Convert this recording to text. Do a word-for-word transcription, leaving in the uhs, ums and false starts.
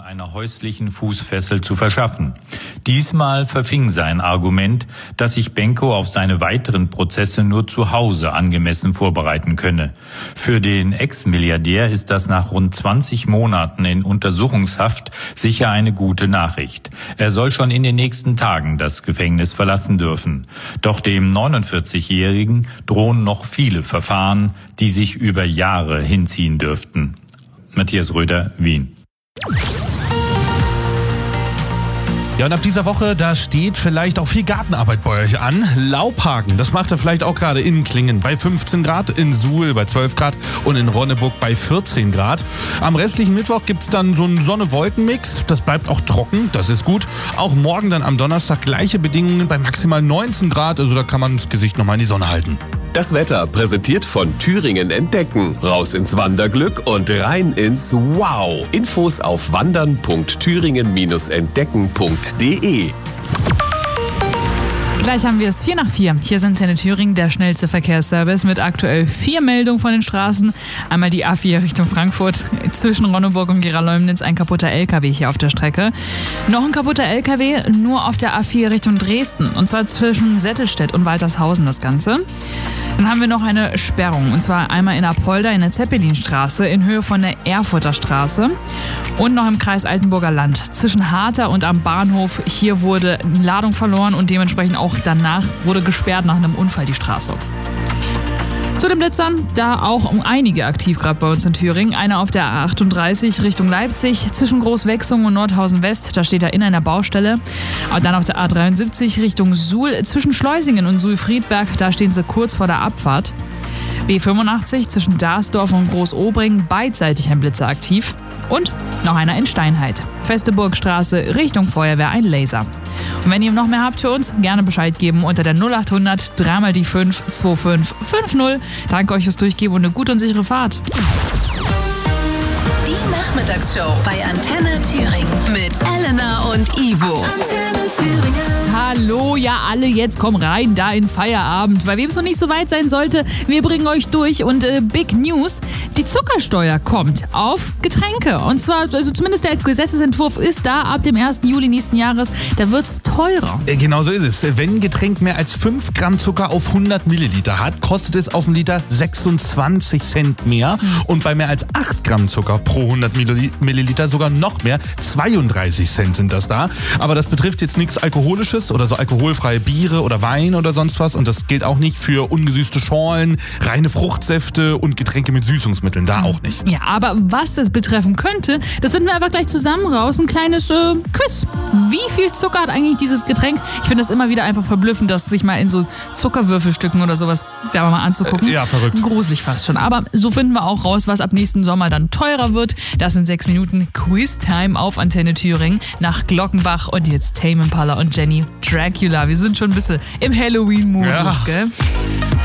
einer häuslichen Fußfessel zu verschaffen. Diesmal verfing sein Argument, dass sich Benko auf seine weiteren Prozesse nur zu Hause angemessen vorbereiten könne. Für den Ex-Milliardär ist das nach rund zwanzig Monaten in Untersuchungshaft sicher eine gute Nachricht. Er soll schon in den nächsten Tagen das Gefängnis verlassen dürfen. Doch dem neunundvierzigjährigen drohen noch viele Verfahren, die sich über Jahre hinziehen dürften. Matthias Röder, Wien. Ja, und ab dieser Woche, da steht vielleicht auch viel Gartenarbeit bei euch an. Laubhaken, das macht er vielleicht auch gerade in Klingen bei fünfzehn Grad, in Suhl bei zwölf Grad und in Ronneburg bei vierzehn Grad. Am restlichen Mittwoch gibt's dann so einen Sonne-Wolken-Mix. Das bleibt auch trocken, das ist gut. Auch morgen dann am Donnerstag gleiche Bedingungen bei maximal neunzehn Grad. Also da kann man das Gesicht nochmal in die Sonne halten. Das Wetter präsentiert von Thüringen Entdecken. Raus ins Wanderglück und rein ins Wow. Infos auf wandern punkt thüringen entdecken punkt de. Gleich haben wir es vier nach vier. Hier sind Antenne Thüringen, der schnellste Verkehrsservice mit aktuell vier Meldungen von den Straßen. Einmal die A vier Richtung Frankfurt, zwischen Ronneburg und Gera-Leumnitz ein kaputter L K W hier auf der Strecke. Noch ein kaputter L K W, nur auf der A vier Richtung Dresden, und zwar zwischen Settelstedt und Waltershausen das Ganze. Dann haben wir noch eine Sperrung, und zwar einmal in Apolda in der Zeppelinstraße in Höhe von der Erfurter Straße und noch im Kreis Altenburger Land zwischen Harter und am Bahnhof. Hier wurde eine Ladung verloren und dementsprechend auch danach wurde gesperrt nach einem Unfall die Straße. Zu den Blitzern, da auch um einige aktiv gerade bei uns in Thüringen. Einer auf der A achtunddreißig Richtung Leipzig zwischen Großwechsung und Nordhausen West, da steht er in einer Baustelle. Und dann auf der A dreiundsiebzig Richtung Suhl zwischen Schleusingen und Suhl-Friedberg, da stehen sie kurz vor der Abfahrt. B fünfundachtzig zwischen Darsdorf und Großobring, beidseitig ein Blitzer aktiv. Und noch einer in Steinheit. Feste Burgstraße Richtung Feuerwehr, ein Laser. Und wenn ihr noch mehr habt für uns, gerne Bescheid geben unter der null achthundert drei mal die fünf zwei fünf fünf null. Danke euch fürs Durchgeben und eine gute und sichere Fahrt. Die Nachmittagsshow bei Antenne Thüringen mit Elena und Ivo. Antenne Thüringen. Hallo, ja alle, jetzt komm rein, da in Feierabend. Bei wem es noch nicht so weit sein sollte, wir bringen euch durch. Und äh, Big News, die Zuckersteuer kommt auf Getränke. Und zwar, also zumindest der Gesetzesentwurf ist da ab dem ersten Juli nächsten Jahres. Da wird es teurer. Äh, genau so ist es. Wenn ein Getränk mehr als fünf Gramm Zucker auf hundert Milliliter hat, kostet es auf dem Liter sechsundzwanzig Cent mehr. Mhm. Und bei mehr als acht Gramm Zucker pro hundert Milliliter sogar noch mehr. zweiunddreißig Cent sind das da. Aber das betrifft jetzt nichts Alkoholisches oder so alkoholfreie Biere oder Wein oder sonst was. Und das gilt auch nicht für ungesüßte Schorlen, reine Fruchtsäfte und Getränke mit Süßungsmitteln. Da auch nicht. Ja, aber was das betreffen könnte, das finden wir einfach gleich zusammen raus. Ein kleines äh, Quiz. Wie viel Zucker hat eigentlich dieses Getränk? Ich finde das immer wieder einfach verblüffend, das sich mal in so Zuckerwürfelstücken oder sowas da mal anzugucken. Äh, ja, verrückt. Gruselig fast schon. Aber so finden wir auch raus, was ab nächsten Sommer dann teurer wird. Das sind sechs Minuten Quiz-Time auf Antenne Thüringen nach Glockenbach und jetzt Tame Impala und Jenny Dracula. Wir sind schon ein bisschen im Halloween-Modus, ja. Gell?